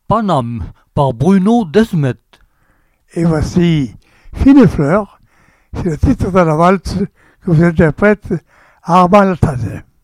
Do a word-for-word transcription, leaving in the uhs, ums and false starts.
Paname par Bruno Desmet. Et voici Fine Fleur, c'est le titre de la valse que vous interprète Armand Latazet.